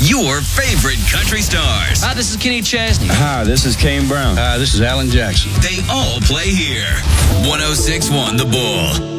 your favorite country stars. Hi, this is Kenny Chesney. Hi, this is Kane Brown. Hi, this is Alan Jackson. They all play here. 106.1 The Bull.